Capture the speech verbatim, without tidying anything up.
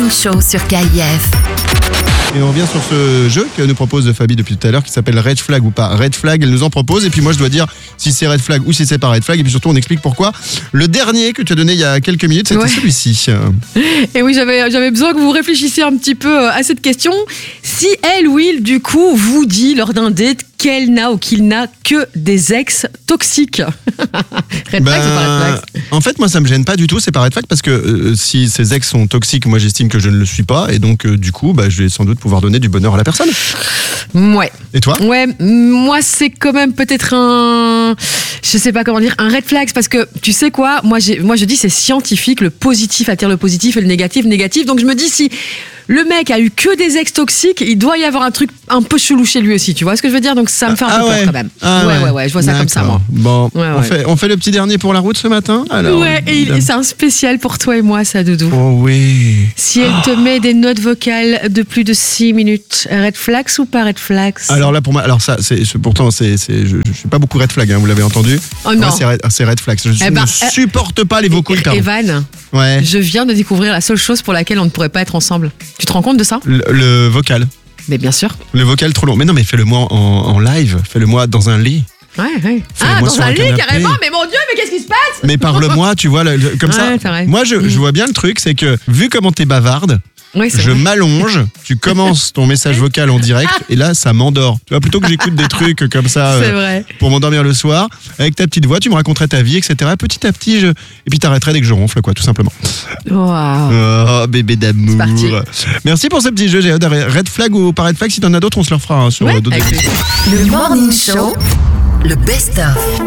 Morning Show sur K I F. Et on revient sur ce jeu que nous propose Fabi depuis tout à l'heure qui s'appelle Red Flag ou pas. Red Flag, elle nous en propose et puis moi je dois dire si c'est Red Flag ou si c'est pas Red Flag et puis surtout on explique pourquoi. Le dernier que tu as donné il y a quelques minutes, c'était ouais. celui-ci. Et oui, j'avais, j'avais besoin que vous réfléchissiez un petit peu à cette question. Si elle ou il, du coup, vous dit lors d'un date qu'elle n'a ou qu'il n'a que des ex toxiques. Red ben, flag, c'est pas red flag. En fait, moi, ça me gêne pas du tout, c'est pas red flag parce que euh, si ces ex sont toxiques, moi, j'estime que je ne le suis pas et donc, euh, du coup, bah, je vais sans doute pouvoir donner du bonheur à la personne. Ouais. Et toi ? Ouais, moi, c'est quand même peut-être un, je sais pas comment dire, un red flag parce que tu sais quoi, moi, j'ai, moi, je dis c'est scientifique, le positif attire le positif et le négatif négatif. Donc, je me dis si le mec a eu que des ex toxiques, il doit y avoir un truc un peu chelou chez lui aussi, tu vois ce que je veux dire ? Donc ça me fait un ah peu ouais. peur quand même. Ah ouais, ouais, ouais, ouais, je vois ça D'accord. comme ça, moi. Bon, ouais, on, ouais. Fait, on fait le petit dernier pour la route ce matin alors. Ouais, et il, c'est un spécial pour toi et moi, ça, Doudou. Oh oui. Si elle te met des notes vocales de plus de six minutes, red flags ou pas red flags ? Alors là, pour moi, alors ça, c'est, c'est pourtant, c'est, c'est, je, je suis pas beaucoup red flag, hein, vous l'avez entendu. Oh non. Moi, c'est, red, c'est red flag. Je eh ben, ne euh, supporte pas les vocaux hyper longs. Evan, ouais. je viens de découvrir la seule chose pour laquelle on ne pourrait pas être ensemble. Tu te rends compte de ça ? Le, le vocal. Mais bien sûr. Le vocal trop long. Mais non, mais fais-le-moi en, en live. Fais-le-moi dans un lit. Ouais, ouais. Ah, dans un, un lit, canapé. Carrément. Mais mon Dieu, mais qu'est-ce qui se passe ? Mais parle-moi, tu vois, le, le, comme ouais, ça. Moi, je, mmh. je vois bien le truc, c'est que vu comment t'es bavarde, oui, je vrai. m'allonge, tu commences ton message vocal en direct et là, ça m'endort. Tu vois, plutôt que j'écoute des trucs comme ça euh, pour m'endormir le soir, avec ta petite voix, tu me raconterais ta vie, et cetera. Petit à petit, je... et puis t'arrêterais dès que je ronfle, quoi, tout simplement. Wow. Oh, bébé d'amour. Merci pour ce petit jeu, j'ai hâte. Red flag ou pas red flag, si t'en as d'autres, on se le refera hein, sur ouais, d'autres. Le Morning Show, le best-of.